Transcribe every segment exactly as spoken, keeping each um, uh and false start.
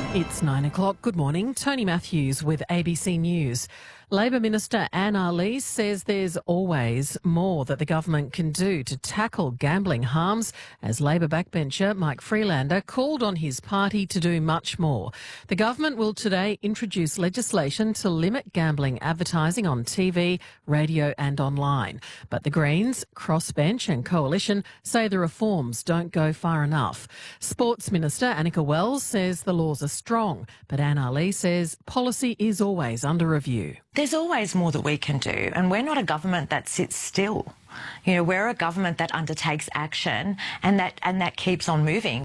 It's nine o'clock. Good morning. Tony Matthews with A B C News. Labor Minister Anne Arlese says there's always more that the government can do to tackle gambling harms, as Labor backbencher Mike Freelander called on his party to do much more. The government will today introduce legislation to limit gambling advertising on T V, radio and online. But the Greens, Crossbench and Coalition say the reforms don't go far enough. Sports Minister Annika Wells says the laws are strong, but Anne Arlese says policy is always under review. There's always more that we can do, and we're not a government that sits still. You know, we're a government that undertakes action and that and that keeps on moving.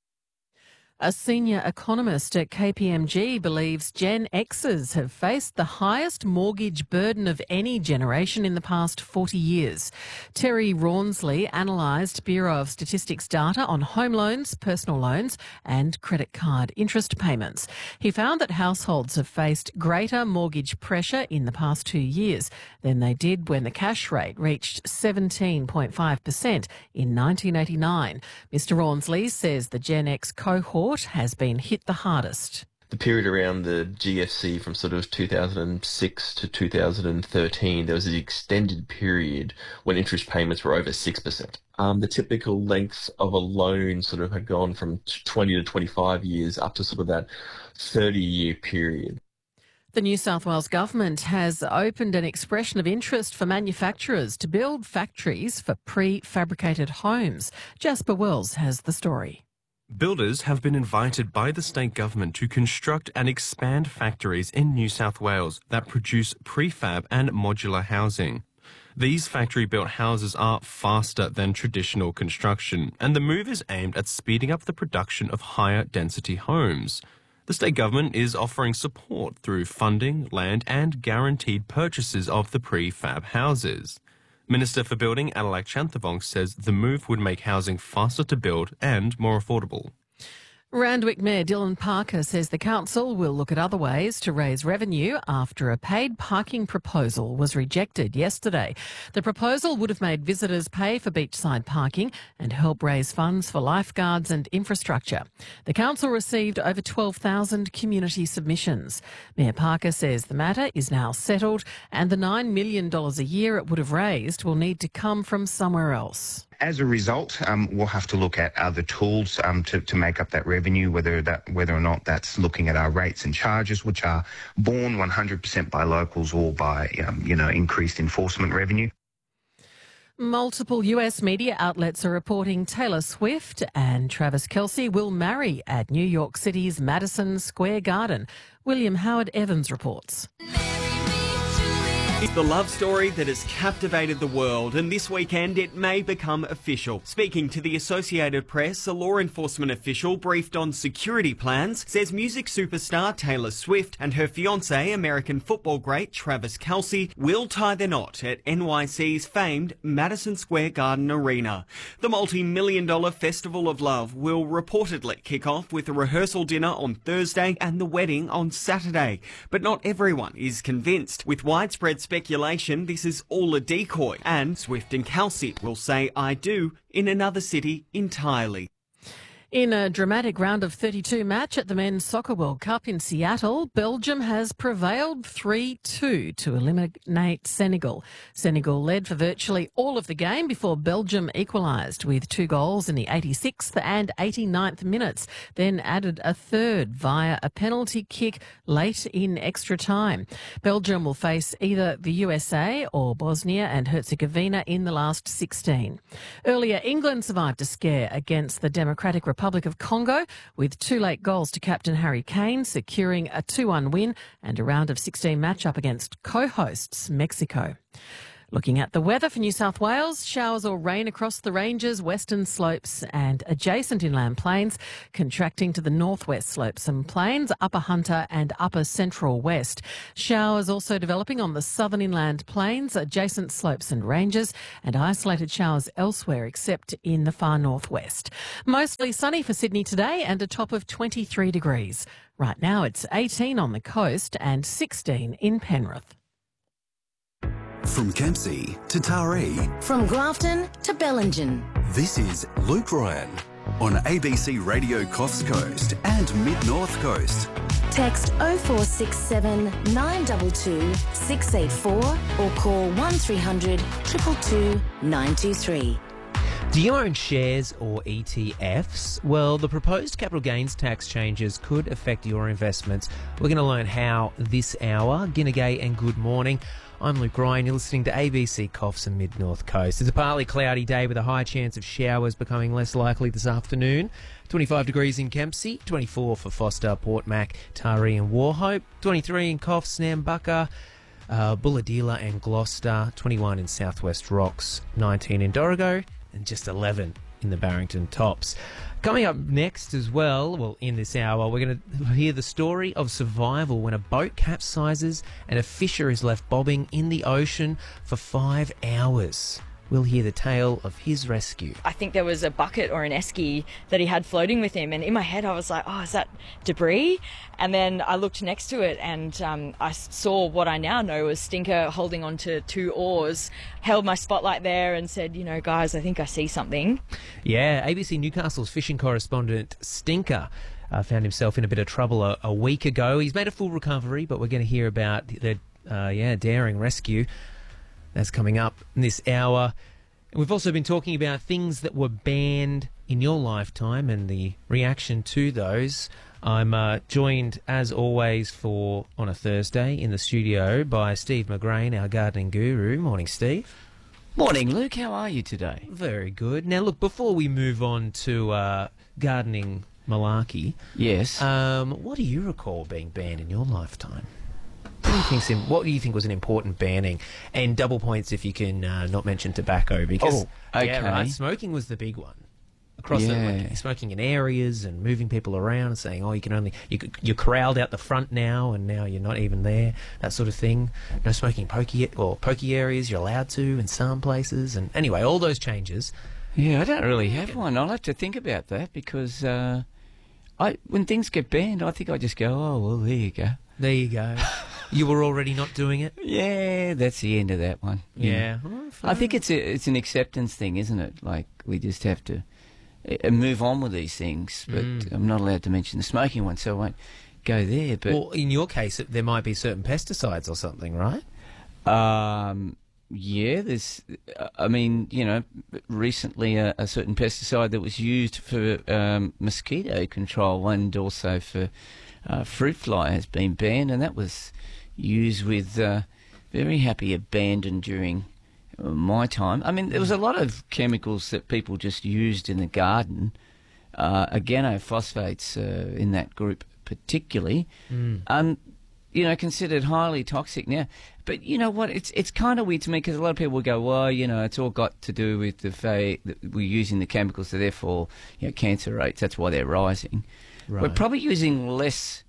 A senior economist at K P M G believes Gen Xers have faced the highest mortgage burden of any generation in the past forty years. Terry Rawnsley analysed Bureau of Statistics data on home loans, personal loans and credit card interest payments. He found that households have faced greater mortgage pressure in the past two years than they did when the cash rate reached seventeen point five percent in nineteen eighty-nine. Mister Rawnsley says the Gen X cohort has been hit the hardest. The period around the G F C from sort of two thousand six to two thousand thirteen, there was an extended period when interest payments were over six percent. Um, the typical length of a loan sort of had gone from twenty to twenty-five years up to sort of that thirty-year period. The New South Wales Government has opened an expression of interest for manufacturers to build factories for prefabricated homes. Jasper Wells has the story. Builders have been invited by the state government to construct and expand factories in New South Wales that produce prefab and modular housing. These factory-built houses are faster than traditional construction, and the move is aimed at speeding up the production of higher density homes. The state government is offering support through funding, land and guaranteed purchases of the prefab houses. Minister for Building Adelaide Chanthavong says the move would make housing faster to build and more affordable. Randwick Mayor Dylan Parker says the council will look at other ways to raise revenue after a paid parking proposal was rejected yesterday. The proposal would have made visitors pay for beachside parking and help raise funds for lifeguards and infrastructure. The council received over twelve thousand community submissions. Mayor Parker says the matter is now settled and the nine million dollars a year it would have raised will need to come from somewhere else. As a result, um, we'll have to look at other tools um, to, to make up that revenue, whether that whether or not that's looking at our rates and charges, which are borne one hundred percent by locals or by um, you know increased enforcement revenue. Multiple U S media outlets are reporting Taylor Swift and Travis Kelce will marry at New York City's Madison Square Garden. William Howard Evans reports. It's the love story that has captivated the world, and this weekend it may become official. Speaking to the Associated Press, a law enforcement official briefed on security plans says music superstar Taylor Swift and her fiancé, American football great Travis Kelce, will tie the knot at N Y C's famed Madison Square Garden Arena. The multi-million dollar Festival of Love will reportedly kick off with a rehearsal dinner on Thursday and the wedding on Saturday. But not everyone is convinced. With widespread speculation this is all a decoy, and Swift and Kelce will say I do in another city entirely. In a dramatic round of thirty-two match at the Men's Soccer World Cup in Seattle, Belgium has prevailed three two to eliminate Senegal. Senegal led for virtually all of the game before Belgium equalised with two goals in the eighty-sixth and eighty-ninth minutes, then added a third via a penalty kick late in extra time. Belgium will face either the U S A or Bosnia and Herzegovina in the last sixteen. Earlier, England survived a scare against the Democratic Republic Republic of Congo with two late goals to captain Harry Kane, securing a two one win and a round of sixteen match-up against co-hosts Mexico. Looking at the weather for New South Wales, showers or rain across the ranges, western slopes and adjacent inland plains, contracting to the northwest slopes and plains, upper Hunter and upper central west. Showers also developing on the southern inland plains, adjacent slopes and ranges, and isolated showers elsewhere except in the far northwest. Mostly sunny for Sydney today and a top of twenty-three degrees. Right now it's eighteen on the coast and sixteen in Penrith. From Kempsey to Taree. From Grafton to Bellingen. This is Luke Ryan on A B C Radio Coffs Coast and Mid-North Coast. Text oh four six seven, nine two two, six eight four or call one three hundred, two two two, nine two three. Do you own shares or E T Fs? Well, the proposed capital gains tax changes could affect your investments. We're going to learn how this hour. Ginnegay and good morning. I'm Luke Ryan. You're listening to A B C Coffs and Mid-North Coast. It's a partly cloudy day with a high chance of showers becoming less likely this afternoon. twenty-five degrees in Kempsey, twenty-four for Foster, Port Mac, Taree and Warhope, twenty-three in Coffs, Nambucca, uh, Bulahdelah and Gloucester, twenty-one in Southwest Rocks, nineteen in Dorrigo, and just eleven in the Barrington Tops. Coming up next as well, well, in this hour, we're going to hear the story of survival when a boat capsizes and a fisher is left bobbing in the ocean for five hours. We'll hear the tale of his rescue. I think there was a bucket or an esky that he had floating with him, and in my head I was like, oh, is that debris? And then I looked next to it and um, I saw what I now know was Stinker holding onto two oars, held my spotlight there and said, you know, guys, I think I see something. Yeah, A B C Newcastle's fishing correspondent Stinker uh, found himself in a bit of trouble a, a week ago. He's made a full recovery, but we're going to hear about the uh, yeah daring rescue. That's coming up in this hour. We've also been talking about things that were banned in your lifetime and the reaction to those. I'm uh, joined, as always, for on a Thursday in the studio by Steve McGrain, our gardening guru. Morning, Steve. Morning, Luke. How are you today? Very good. Now, look, before we move on to uh, gardening malarkey, yes, um, what do you recall being banned in your lifetime? What do you think's in, what do you think was an important banning? And double points if you can uh, not mention tobacco, because oh, okay. yeah, right, smoking was the big one. Across yeah. the, like, smoking in areas and moving people around and saying, oh, you can only you, you're corralled out the front now, and now you're not even there. That sort of thing. No smoking pokey or pokey areas. You're allowed to in some places, and anyway, all those changes. Yeah, I don't really have one. I'll have to think about that because uh, I when things get banned, I think I just go, oh well, there you go. There you go. You were already not doing it? Yeah, that's the end of that one. Yeah. yeah. Oh, I think it's a, it's an acceptance thing, isn't it? Like, we just have to uh, move on with these things, but mm. I'm not allowed to mention the smoking one, so I won't go there. But well, in your case, there might be certain pesticides or something, right? Um, yeah, there's, I mean, you know, recently a, a certain pesticide that was used for um, mosquito control and also for uh, fruit fly has been banned, and that was used with uh, very happy abandon during uh, my time. I mean, there was a lot of chemicals that people just used in the garden, uh, organophosphates uh, in that group particularly, mm. um, you know, considered highly toxic now. But you know what, it's it's kind of weird to me because a lot of people will go, well, you know, it's all got to do with the fact that we're using the chemicals, so therefore, you know, cancer rates, that's why they're rising. Right. We're probably using less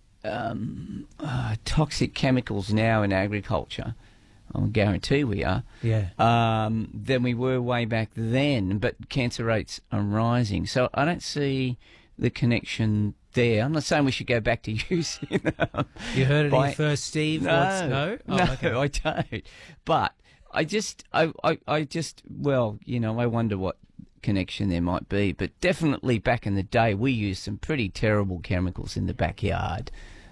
Um, uh, toxic chemicals now in agriculture, I'll guarantee we are, yeah. um, than we were way back then, but cancer rates are rising. So I don't see the connection there. I'm not saying we should go back to using them. You heard it by, here first, Steve. No, Let's, no? Oh, no okay. I don't. But I just, I, I, I just, well, you know, I wonder what connection there might be. But definitely back in the day, we used some pretty terrible chemicals in the backyard.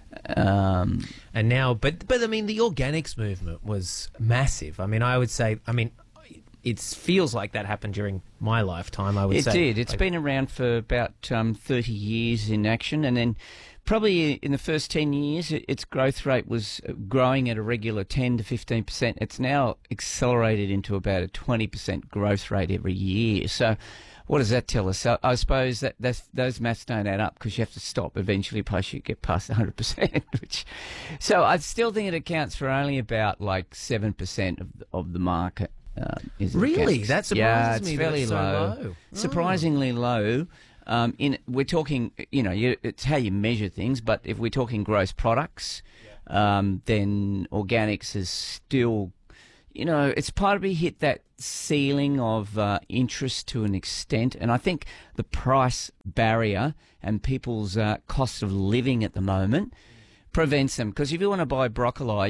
Um, and now, but but I mean, the organics movement was massive. I mean, I would say, I mean, it feels like that happened during my lifetime. I would it say it did. It's like, been around for about um, thirty years in action, and then probably in the first ten years, its growth rate was growing at a regular ten to fifteen percent. It's now accelerated into about a twenty percent growth rate every year. So what does that tell us? So I suppose that that's, those maths don't add up because you have to stop eventually, plus you get past one hundred percent. Which, so I still think it accounts for only about like seven percent of the, of the market. Uh, is really? That surprises yeah, it's me. fairly So low. low. Surprisingly oh. low. Um, in we're talking, you know, you, it's how you measure things. But if we're talking gross products, yeah. um, then organics is still, you know, it's probably hit that ceiling of uh, interest to an extent. And I think the price barrier and people's uh, cost of living at the moment prevents them. Because if you want to buy broccoli, you can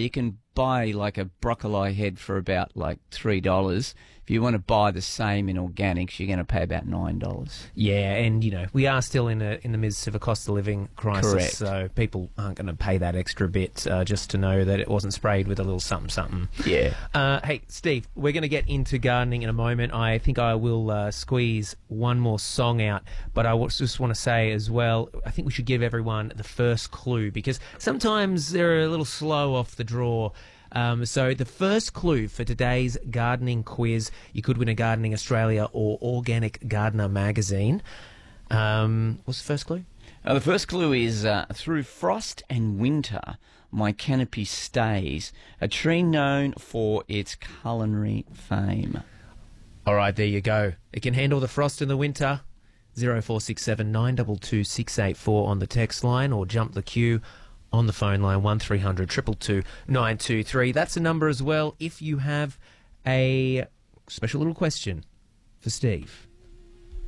buy like a broccoli head for about like three dollars. If you want to buy the same in organics, you're going to pay about nine dollars. Yeah, and you know we are still in a in the midst of a cost of living crisis, Correct. so people aren't going to pay that extra bit uh, just to know that it wasn't sprayed with a little something something. Yeah. Uh, hey, Steve, we're going to get into gardening in a moment. I think I will uh, squeeze one more song out, but I just want to say as well, I think we should give everyone the first clue because sometimes they're a little slow off the draw. Um, so the first clue for today's gardening quiz, you could win a Gardening Australia or Organic Gardener magazine. Um, what's the first clue? Uh, the first clue is uh, through frost and winter, my canopy stays, a tree known for its culinary fame. All right, there you go. It can handle the frost in the winter. zero four six seven nine two two six eight four on the text line or jump the queue on the phone line one three hundred two two two nine two three. That's a number as well if you have a special little question for Steve.